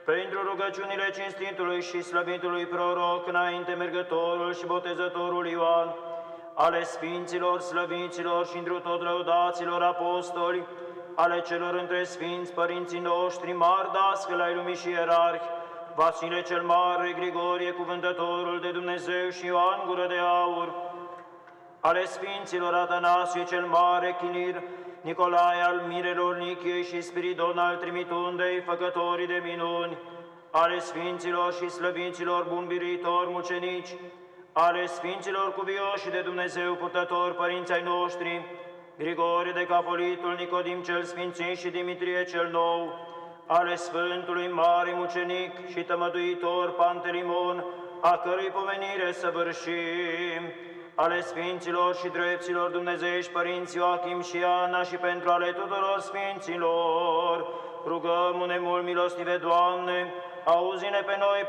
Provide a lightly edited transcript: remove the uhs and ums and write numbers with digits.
pentru rugăciunile cinstitului și slăvitului proroc, înainte mergătorul și botezătorul Ioan, ale sfinților, slăviților și întru tot lăudaților apostoli, ale celor între sfinți părinții noștri, mari dascăli ai lumii și ierarhi, Vasile cel Mare, Grigorie, cuvântătorul de Dumnezeu și Ioan Gură de Aur, ale sfinților Atanasie cel Mare, Chinir, Nicolae al Mirelor, Nichiei și Spiridon al Trimitundei, făcătorii de minuni, ale sfinților și slăviților bunbiritori mucenici, ale sfinților cuvioși de Dumnezeu purtători părinții ai noștri, Grigorie de Capolitul, Nicodim cel Sfințit și Dimitrie cel Nou, ale Sfântului Mare Mucenic și Tămăduitor Pantelimon, a cărui pomenire săvârșim, ale Sfinților și Drepților Dumnezeiești părinți Ioachim și Ana și pentru ale tuturor Sfinților, rugăm-ne mult milostive, Doamne, auzi-ne pe noi,